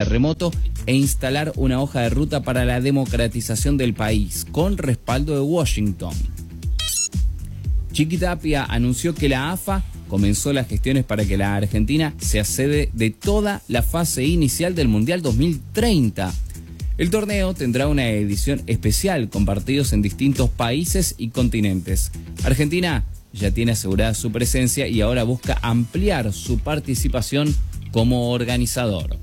terremoto e instalar una hoja de ruta para la democratización del país, con respaldo de Washington. Chiqui Tapia anunció que la AFA comenzó las gestiones para que la Argentina sea sede de toda la fase inicial del Mundial 2030. El torneo tendrá una edición especial con partidos en distintos países y continentes. Argentina ya tiene asegurada su presencia y ahora busca ampliar su participación como organizador.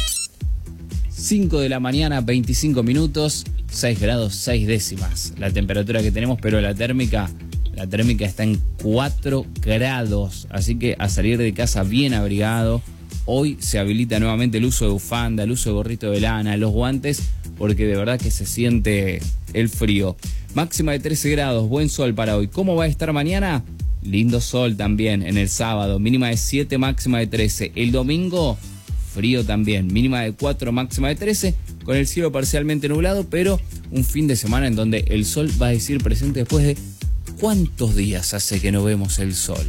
5 de la mañana, 25 minutos, 6 grados 6 décimas. La temperatura que tenemos, pero la térmica está en 4 grados. Así que a salir de casa bien abrigado. Hoy se habilita nuevamente el uso de bufanda, el uso de gorrito de lana, los guantes, porque de verdad que se siente el frío. Máxima de 13 grados, buen sol para hoy. ¿Cómo va a estar mañana? Lindo sol también en el sábado, mínima de 7, máxima de 13. El domingo, frío también, mínima de 4, máxima de 13, con el cielo parcialmente nublado, pero un fin de semana en donde el sol va a decir presente después de ¿cuántos días hace que no vemos el sol?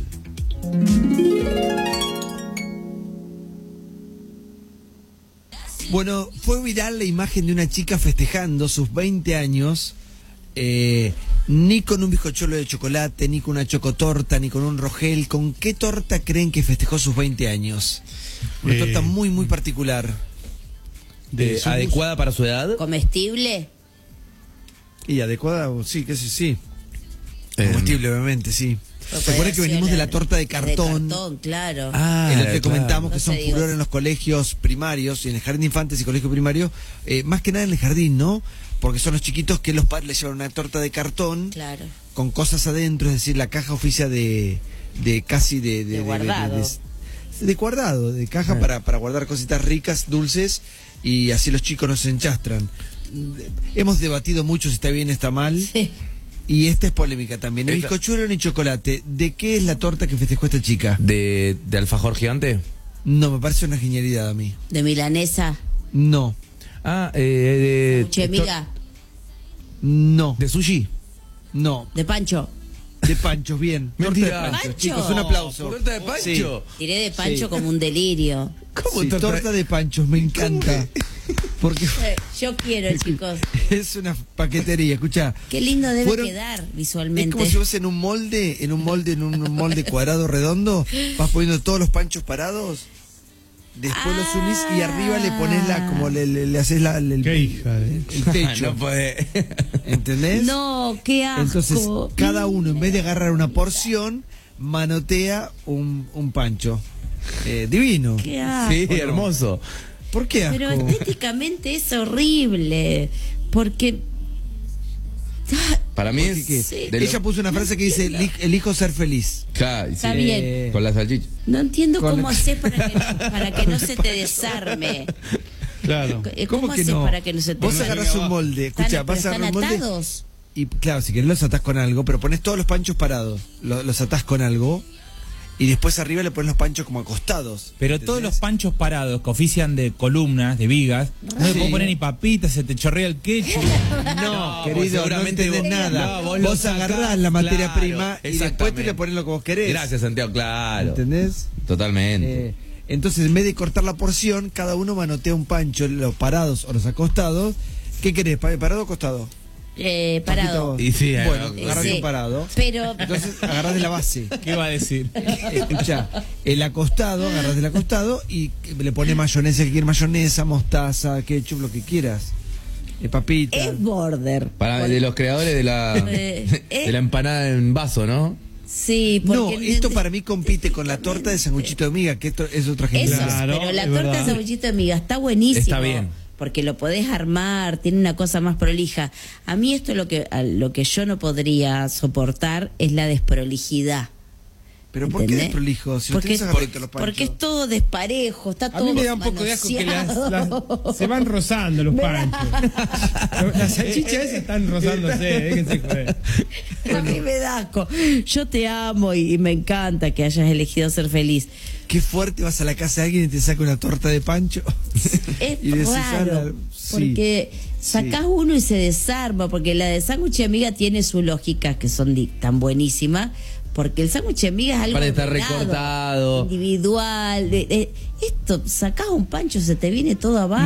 Bueno, fue viral la imagen de una chica festejando sus 20 años, ni con un bizcochuelo de chocolate, ni con una chocotorta, ni con un rogel. ¿Con qué torta creen que festejó sus 20 años? Una torta muy, muy particular. ¿Adecuada para su edad? ¿Comestible? Y adecuada, sí, que sí. Comestible, obviamente, sí. Recuerden que venimos de la torta de cartón. De cartón, claro. En el que comentamos que No son sé, digo. furor en los colegios primarios y en el jardín de infantes y colegio primario, más que nada en el jardín, ¿no? Porque son los chiquitos que los padres les llevan una torta de cartón, Claro. con cosas adentro, es decir, la caja oficia de guardado. De guardado, de caja para guardar cositas ricas, dulces, y así los chicos no se enchastran. Hemos debatido mucho si está bien o está mal. Sí. Y esta es polémica también. ¿El bizcochuelo ni chocolate? ¿De qué es la torta que festejó esta chica? ¿De alfajor gigante? No, me parece una genialidad a mí. ¿De milanesa? No. ¿Chemiga? No. ¿De sushi? No. ¿De pancho? De panchos, bien. Mentira. Torta de panchos, ¿Pancho? chicos, un aplauso. ¿Torta de pancho? Tiré de pancho Sí. como un delirio. ¿Cómo Sí, torta de panchos, me encanta. Porque Yo quiero, chicos. es una paquetería, escucha. Qué lindo debe Fueron- quedar Es visualmente. como si vos en un molde cuadrado redondo, vas poniendo todos los panchos parados, después los unís y arriba le pones como le haces el Qué hija de... el techo. No puede. ¿Entendés? No, qué asco. Entonces, cada uno, en vez de agarrar una porción, manotea un pancho. Divino. Qué asco. Sí, hermoso. ¿Por qué asco? Pero estéticamente es horrible. Porque. Para mí es... ¿Qué? Sí. Ella puso una frase que dice, elijo ser feliz. Claro, Está sí. bien. Con la salchicha. No entiendo Con cómo la- hacer para que no se te desarme. Claro. ¿Cómo que haces no? para que no se te Vos desarme? agarrás un molde, escucha, vas a ¿Están agarrar un molde atados? y claro, si querés los atás con algo, pero pones todos los panchos parados, los atás con algo y después arriba le pones los panchos como acostados. Pero ¿entendés? todos los panchos parados que ofician de columnas, de vigas, no le puedo poner ni papitas, se te chorrea el ketchup. No, pues querido, seguramente no entendés vos- nada. no, vos vos lo agarrás sacás, la materia claro, prima y después te exactamente. le pones lo que vos querés. Gracias, Santiago, claro. ¿Entendés? Totalmente. Entonces, en vez de cortar la porción, cada uno manotea un pancho, los parados o los acostados. ¿Qué querés? ¿Parado o acostado? Parado. Paquito, Y sí, bueno, no, agarrás sí. un parado. Pero. Entonces, agarrás de la base. ¿Qué va a decir? Escuchá, el acostado, agarras del acostado y le pones mayonesa, que quiere mayonesa, mostaza, ketchup, lo que quieras. Papita. Es border. Para de los creadores de la empanada en vaso, ¿no? Sí, No, porque. esto para mí compite con la torta de sanguchito de miga, que esto es otra Eso, genialidad. Claro, pero la es torta verdad. de sanguchito de miga está buenísimo. Está bien. Porque lo podés armar, tiene una cosa más prolija. A mí esto lo que yo no podría soportar es la desprolijidad. Pero ¿por qué ¿entendés? desprolijo? Si porque, ustedes agarran los panchos. porque es todo desparejo, está A todo mí me da un poco de asco que manoseado. se van rozando los panchos. Las salchichas esas están rozándose, déjense joder. A mí me da asco. Yo te amo y me encanta que hayas elegido ser feliz. Qué fuerte vas a la casa de alguien y te saca una torta de pancho. Es Y decís, raro, "Ala, sí, porque sacás uno y se desarma, porque la de sándwich de amiga tiene su lógica, que son tan buenísimas, porque el sándwich de amiga es algo Para estar ordenado, recortado. individual. Esto, sacás un pancho, se te viene todo abajo.